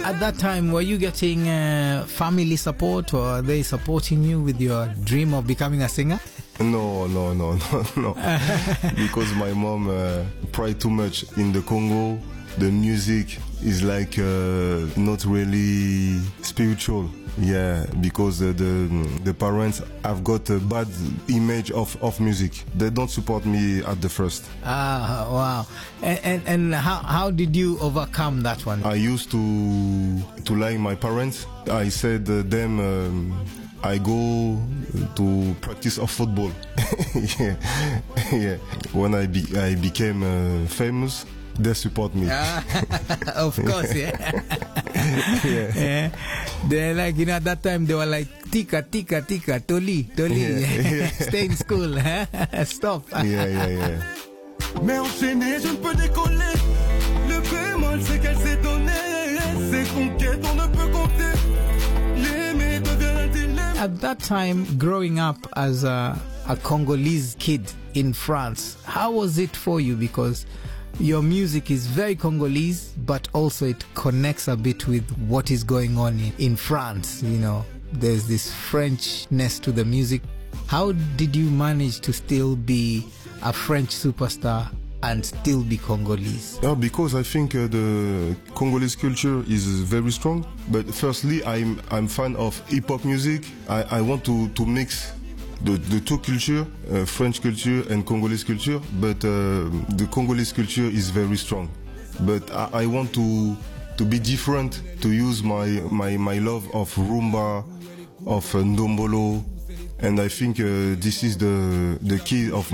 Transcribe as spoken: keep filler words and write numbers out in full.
At that time, were you getting uh, family support, or are they supporting you with your dream of becoming a singer? No, no, no, no, no. Because my mom uh, pride too much in the Congo. The music is like uh, not really spiritual. Yeah, because uh, the the parents have got a bad image of, of music. They don't support me at the first. Ah, wow. And and, and how, how did you overcome that one? I used to to lie my parents. I said uh, them um, I go to practice of football. yeah, yeah. When I be, I became uh, famous, they support me. Ah, of course, yeah. yeah. yeah. They're like, you know, at that time they were like, tika, tika, tika, toli, toli. Yeah, yeah. Stay in school, huh? Stop. yeah, yeah, yeah. Mais enchaîné, je ne peux décoller. Le bémol, c'est qu'elle s'est donnée. Ses conquêtes, on ne peut compter. L'aimer devient indélébile. At that time, growing up as a, a Congolese kid in France, how was it for you? Because your music is very Congolese, but also it connects a bit with what is going on in, in France. You know, there's this Frenchness to the music. How did you manage to still be a French superstar and still be Congolese? Oh, because I think uh, the Congolese culture is very strong. But firstly, I'm I'm fan of hip hop music. I, I want to, to mix the, the two culture, uh, French culture and Congolese culture. But uh, the Congolese culture is very strong. But I, I want to to be different, to use my my, my love of rumba, of uh, ndombolo, and I think uh, this is the the key of